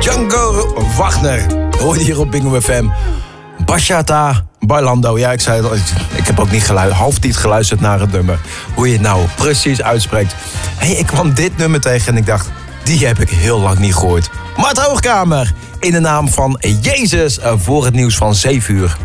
Django Wagner. Hoor je hier op Bingo FM. Bachata Bailando. Ja, ik zei het al. Ik heb ook niet half niet geluisterd naar het nummer. Hoe je het nou precies uitspreekt. Ik kwam dit nummer tegen en ik dacht, die heb ik heel lang niet gehoord. Mart Hoogkamer, in de naam van Jezus, voor het nieuws van 7 uur.